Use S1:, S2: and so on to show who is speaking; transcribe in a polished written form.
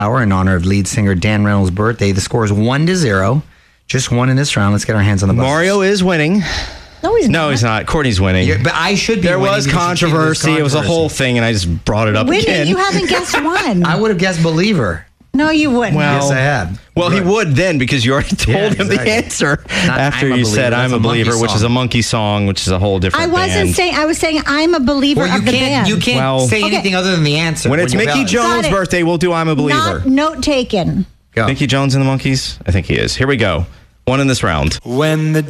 S1: hour in honor of lead singer Dan Reynolds' birthday. The score is 1-0. Just one in this round. Let's get our hands on the buzzers.
S2: Mario is winning.
S3: No, he's not.
S2: No, he's not. Courtney's winning.
S1: But I should be
S2: There
S1: winning
S2: was
S1: because you treated
S2: controversy. It was a whole thing, and I just brought it up
S3: Winnie,
S2: again.
S3: you haven't guessed one.
S1: I would have guessed Believer.
S3: No, you wouldn't.
S2: Well,
S1: Yes, I had.
S2: Well, he would then because you already told him the
S1: exactly.
S2: answer after
S1: I'm a
S2: you
S1: Believer.
S2: said
S1: That's
S2: I'm
S1: a
S2: a believer,
S1: Monkey
S2: which is
S1: song.
S2: a Monkey song, which is a whole different
S3: I wasn't
S2: band.
S3: saying. I was saying I'm a believer
S1: Well,
S3: of the band.
S1: you can't say anything other than the answer.
S2: When it's
S1: you're
S2: Mickey
S1: valid.
S2: Jones'
S3: Got it.
S2: birthday, we'll do I'm a Believer.
S3: Not note taken.
S1: Go.
S2: Mickey Jones and the Monkees? I think he is. Here we go. One in this round.
S4: When the